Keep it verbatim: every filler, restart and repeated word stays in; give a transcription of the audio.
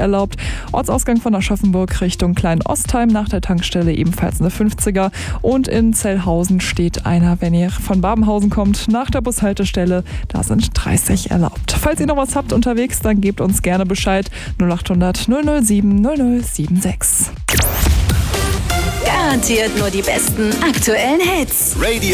erlaubt. Ortsausgang von Aschaffenburg Richtung Klein-Ostheim nach der Tankstelle ebenfalls eine fünfziger. Und in Zellhausen steht einer, wenn ihr von Babenhausen kommt, nach der Bushaltestelle. Da sind dreißig erlaubt. Falls ihr noch was habt unterwegs, dann gebt uns gerne Bescheid. null acht hundert null null sieben null null sieben sechs. Garantiert nur die besten aktuellen Hits. Radio